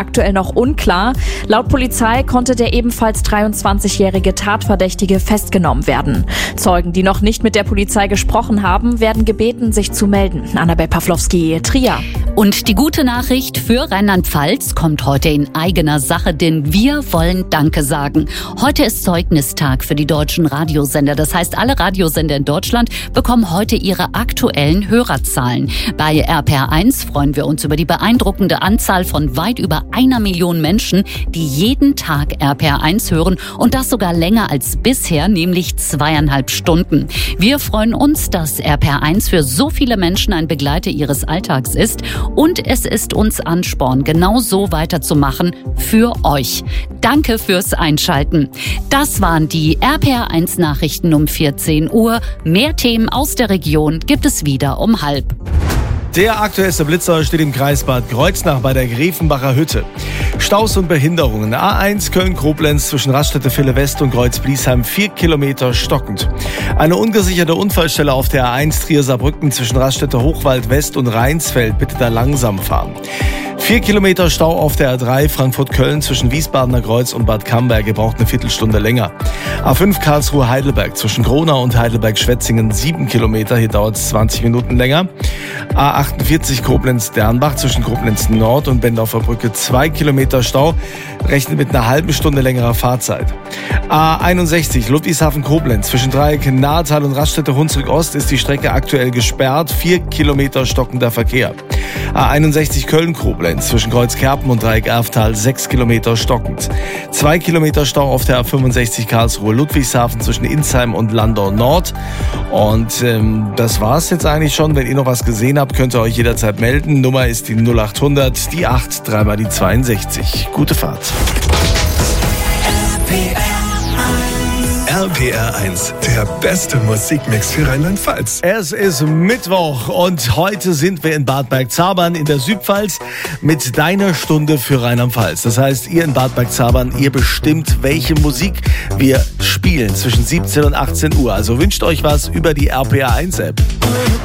aktuell noch unklar. Laut Polizei konnte der ebenfalls 23-jährige Tatverdächtige festgenommen werden. Zeugen, die noch nicht mit der Polizei gesprochen haben, werden gebeten, sich zu melden. Annabel Pawlowski, Trier. Und die gute Nachricht für Rheinland-Pfalz kommt heute in eigener Sache, denn wir wollen Danke sagen. Heute ist Zeugnistag für die deutschen Radiosender. Das heißt, alle Radiosender in Deutschland bekommen heute ihre aktuellen Hörerzahlen. Bei RPR1 freuen wir uns über die beeindruckende Anzahl von weit über 1 Million Menschen, die jeden Tag RPR1 hören und das sogar länger als bisher, nämlich 2,5 Stunden. Wir freuen uns, dass RPR1 für so viele Menschen ein Begleiter ihres Alltags ist und es ist uns Ansporn, genau so weiterzumachen für euch. Danke fürs Einschalten. Das waren die RPR1 Nachrichten um 14 Uhr. Mehr Themen aus der Region gibt es wieder um 12:30. Der aktuellste Blitzer steht im Kreis Bad Kreuznach bei der Grevenbacher Hütte. Staus und Behinderungen. A1 Köln-Koblenz zwischen Raststätte-Ville West und Kreuz-Bliesheim 4 Kilometer stockend. Eine ungesicherte Unfallstelle auf der A1 Trier-Saarbrücken zwischen Raststätte Hochwald West und Rheinsfeld. Bitte da langsam fahren. 4 Kilometer Stau auf der A3 Frankfurt-Köln zwischen Wiesbadener Kreuz und Bad Camberg. Ihr braucht eine Viertelstunde länger. A5 Karlsruhe-Heidelberg zwischen Gronau und Heidelberg-Schwetzingen 7 Kilometer. Hier dauert es 20 Minuten länger. A48 Koblenz-Dernbach zwischen Koblenz-Nord und Bendorfer Brücke 2 Kilometer Stau. Rechnet mit einer halben Stunde längerer Fahrzeit. A61 Ludwigshafen-Koblenz zwischen Dreiecken Nahetal und Raststätte Hunsrück-Ost ist die Strecke aktuell gesperrt. 4 Kilometer stockender Verkehr. A61 Köln-Koblenz zwischen Kreuzkerpen und Dreieck Erftal 6 Kilometer stockend. 2 Kilometer Stau auf der A65 Karlsruhe-Ludwigshafen zwischen Insheim und Landau Nord. Und das war's jetzt eigentlich schon. Wenn ihr noch was gesehen habt, könnt ihr euch jederzeit melden. Nummer ist die 0800, die 8, 3 mal die 62. Gute Fahrt. RPR1, der beste Musikmix für Rheinland-Pfalz. Es ist Mittwoch und heute sind wir in Bad Bergzabern in der Südpfalz mit deiner Stunde für Rheinland-Pfalz. Das heißt, ihr in Bad Bergzabern, ihr bestimmt, welche Musik wir spielen zwischen 17 und 18 Uhr. Also wünscht euch was über die RPR1-App.